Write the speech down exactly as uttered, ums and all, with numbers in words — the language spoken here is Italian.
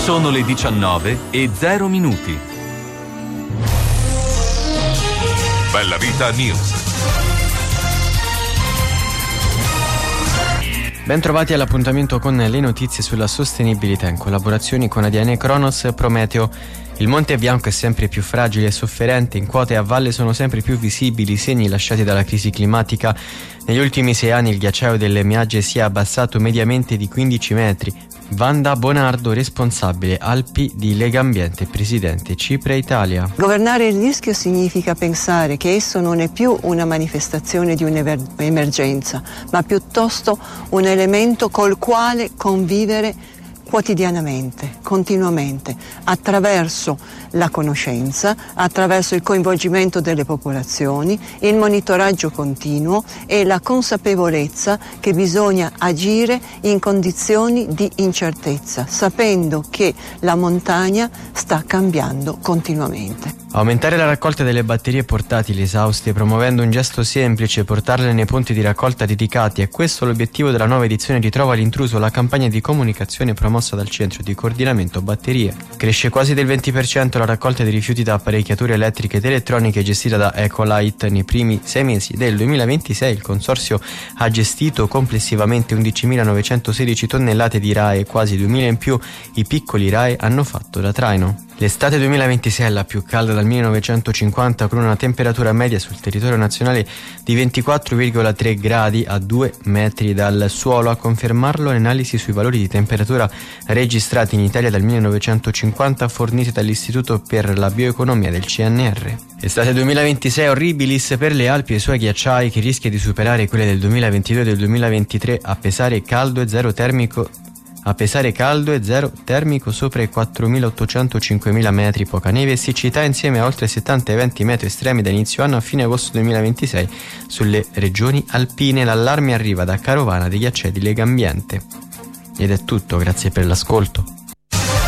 Sono le diciannove e zero minuti. Bella Vita News. Bentrovati all'appuntamento con le notizie sulla sostenibilità in collaborazione con A D N Cronos Prometeo. Il Monte Bianco è sempre più fragile e sofferente, in quota e a valle sono sempre più visibili i segni lasciati dalla crisi climatica. Negli ultimi sei anni il ghiacciaio delle Meagge si è abbassato mediamente di quindici metri. Wanda Bonardo, responsabile Alpi di Legambiente, presidente Cipre Italia. Governare il rischio significa pensare che esso non è più una manifestazione di un'emergenza, ma piuttosto un elemento col quale convivere quotidianamente, continuamente, attraverso la conoscenza, attraverso il coinvolgimento delle popolazioni, il monitoraggio continuo e la consapevolezza che bisogna agire in condizioni di incertezza, sapendo che la montagna sta cambiando continuamente. Aumentare la raccolta delle batterie portatili esauste, promuovendo un gesto semplice, portarle nei punti di raccolta dedicati. È questo l'obiettivo della nuova edizione di Trova l'intruso, la campagna di comunicazione promossa dal Centro di Coordinamento Batterie. Cresce quasi del venti per cento la raccolta di rifiuti da apparecchiature elettriche ed elettroniche gestita da Ecolite. Nei primi sei mesi del duemilaventisei il consorzio ha gestito complessivamente undicimilanovecentosedici tonnellate di R A E, quasi duemila in più i piccoli R A E hanno fatto da traino. L'estate duemilaventisei è la più calda dal millenovecentocinquanta, con una temperatura media sul territorio nazionale di ventiquattro virgola tre gradi a due metri dal suolo. A confermarlo l'analisi sui valori di temperatura registrati in Italia dal millenovecentocinquanta fornite dall'Istituto per la Bioeconomia del C N R. Estate duemilaventisei horribilis per le Alpi e i suoi ghiacciai, che rischia di superare quelle del duemilaventidue e del duemilaventitré, a pesare caldo e zero termico A pesare caldo e zero termico sopra i quattromilaottocentocinquemila metri, poca neve e siccità insieme a oltre settanta eventi meteo estremi da inizio anno a fine agosto duemilaventisei sulle regioni alpine. L'allarme arriva da Carovana dei Ghiacciai di Legambiente. Ed è tutto, grazie per l'ascolto.